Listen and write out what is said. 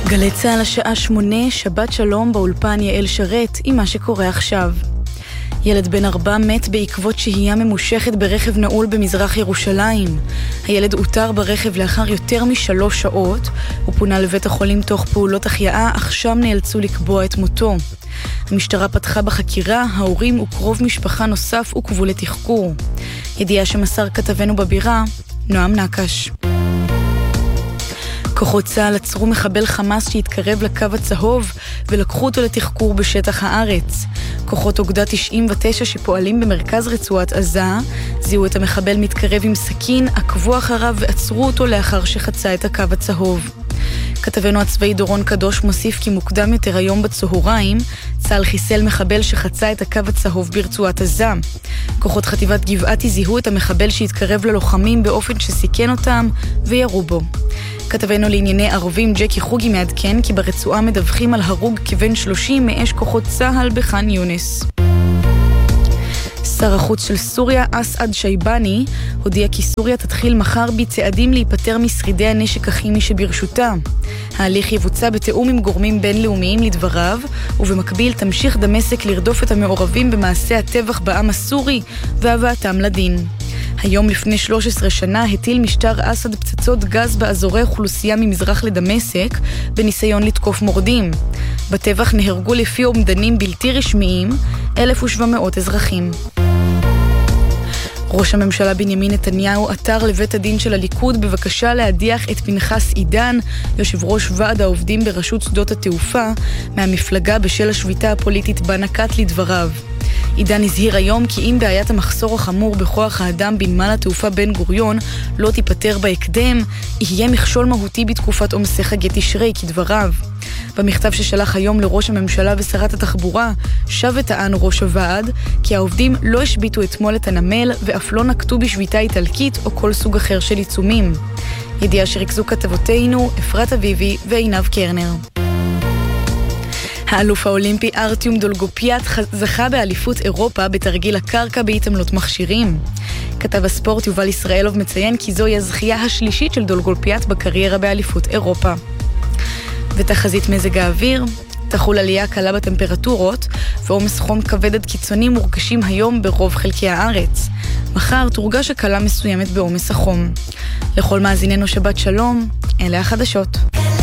גלי צהל השעה 8, שבת שלום, באולפן יעל שרת עם מה שקורה עכשיו. ילד בן 4 מת בעקבות שהייה ממושכת ברכב נעול במזרח ירושלים. הילד אותר ברכב לאחר יותר מ3 שעות, הוא פונה לבית החולים תוך פעולות החייאה, אך שם נאלצו לקבוע את מותו. המשטרה פתחה בחקירה, ההורים וקרוב משפחה נוסף עוכבו לתחקור. ידיעה שמסר כתבנו בבירה, נועם נקש. כוחות צה"ל עצרו מחבל חמאס שהתקרב לקו הצהוב ולקחו אותו לתחקור בשטח הארץ. כוחות אוגדה 99 שפועלים במרכז רצועת עזה זיהו את המחבל מתקרב עם סכין, עקבו אחריו ועצרו אותו לאחר שחצה את הקו הצהוב. כתבנו הצבאי דורון קדוש מוסיף כי מוקדם יותר היום בצהריים צה"ל חיסל מחבל שחצה את הקו הצהוב ברצועת עזה. כוחות חטיבת גבעתי זיהו את המחבל שהתקרב ללוחמים באופן שסיכן אותם וירו בו. כתבנו לענייני ערבים ג'קי חוגי מעדכן כי ברצועה מדווחים על הרוג כבן 30 מאש כוחות צה"ל בח'אן יונס. שר החוץ של סוריה, אסעד שייבני, הודיע כי סוריה תתחיל מחר בצעדים להיפטר משרידי הנשק הכימי שברשותה. ההליך יבוצע בתיאום עם גורמים בינלאומיים לדבריו, ובמקביל תמשיך דמשק לרדוף את המעורבים במעשה הטבח בעם הסורי והבאתם לדין. היום לפני 13 שנה הטיל משטר אסד פצצות גז באזורי אוכלוסייה ממזרח לדמשק בניסיון לתקוף מורדים. בטבח נהרגו לפי אומדנים בלתי רשמיים 1,700 אזרחים. ראש הממשלה בנימין נתניהו עתר לבית הדין של הליכוד בבקשה להדיח את פנחס עידן, יושב ראש ועד העובדים ברשות שדות התעופה, מהמפלגה בשל השביתה הפוליטית בה נקט לדבריו. עידן הזהיר היום כי אם בעיית המחסור החמור בכוח האדם בנמל התעופה בן גוריון לא תיפטר בהקדם, יהיה מכשול מהותי בתקופת עומסי חגי תשרי כדבריו. במכתב ששלח היום לראש הממשלה ושרת התחבורה, שב וטען ראש הוועד כי העובדים לא השביתו אתמול את הנמל ואף לא נקטו בשביתה איטלקית או כל סוג אחר של עיצומים. ידיעה שריכזו כתבותינו אפרת אביבי ועינב קרנר. האלוף האולימפי ארטיום דולגופיאט זכה באליפות אירופה בתרגיל הקרקע בהתעמלות מכשירים. כתב הספורט יובל ישראלוב מציין כי זוהי הזכייה השלישית של דולגופיאט בקריירה באליפות אירופה. ותחזית מזג האוויר, תחול עלייה קלה בטמפרטורות, ועומס חום כבד עד קיצוני מורגשים היום ברוב חלקי הארץ. מחר תורגש הקלה מסוימת בעומס החום. לכל מאזיננו שבת שלום, אלה החדשות.